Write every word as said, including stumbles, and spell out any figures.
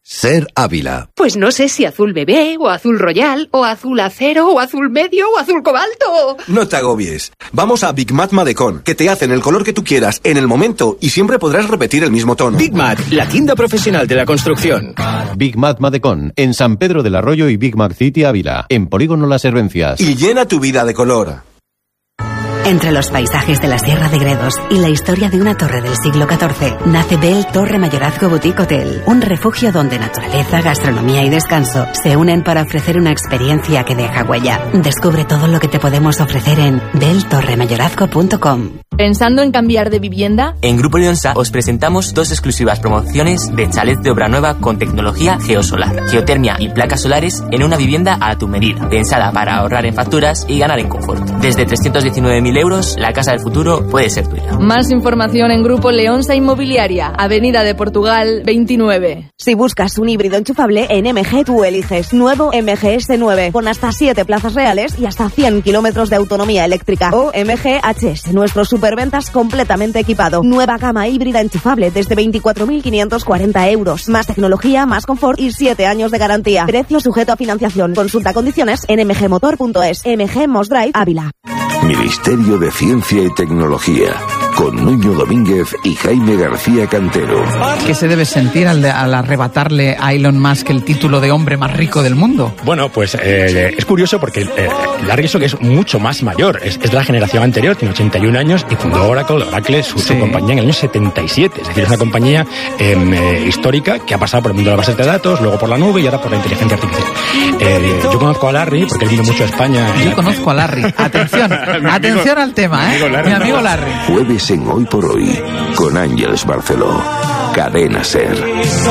Ser Ávila. Pues no sé si azul bebé, o azul royal, o azul acero, o azul medio, o azul cobalto. No te agobies. Vamos a Big Mat Madecon, que te hacen el color que tú quieras, en el momento, y siempre podrás repetir el mismo tono. Big Mat, la tienda profesional de la construcción. Big Mat Madecon, en San Pedro del Arroyo y Big Mac City Ávila, en Polígono Las Hervencias. Y llena tu vida de color. Entre los paisajes de la Sierra de Gredos y la historia de una torre del siglo catorce, nace Bell Torre Mayorazgo Boutique Hotel, un refugio donde naturaleza, gastronomía y descanso se unen para ofrecer una experiencia que deja huella. Descubre todo lo que te podemos ofrecer en bell torre mayorazgo punto com. ¿Pensando en cambiar de vivienda? En Grupo Leonsa os presentamos dos exclusivas promociones de chalet de obra nueva con tecnología geosolar, geotermia y placas solares en una vivienda a tu medida, pensada para ahorrar en facturas y ganar en confort. Desde trescientos diecinueve mil euros, la casa del futuro puede ser tuya. Más información en Grupo Leonsa Inmobiliaria, Avenida de Portugal veintinueve. Si buscas un híbrido enchufable, en M G tú eliges. Nuevo M G S nueve, con hasta siete plazas reales y hasta cien kilómetros de autonomía eléctrica. O M G H S, nuestro superventas completamente equipado. Nueva gama híbrida enchufable desde veinticuatro mil quinientos cuarenta euros. Más tecnología, más confort y siete años de garantía. Precio sujeto a financiación. Consulta condiciones en m g motor punto es. M G Mos Drive Ávila. Ministerio de Ciencia y Tecnología, con Nuño Domínguez y Jaime García Cantero. ¿Qué se debe sentir al, de, al arrebatarle a Elon Musk el título de hombre más rico del mundo? Bueno, pues eh, es curioso porque eh, Larry Ellison es mucho más mayor, es, es de la generación anterior, tiene ochenta y un años y fundó Oracle, Oracle su, sí. su compañía en el año setenta y siete, es decir, es una compañía eh, eh, histórica que ha pasado por el mundo de las bases de datos, luego por la nube y ahora por la inteligencia artificial. Eh, yo conozco a Larry porque él vino mucho a España. Yo conozco a Larry, atención, atención al tema, ¿eh? Mi amigo Larry. Mi amigo Larry. Jueves en Hoy por Hoy, con Ángeles Barceló. Cadena Ser.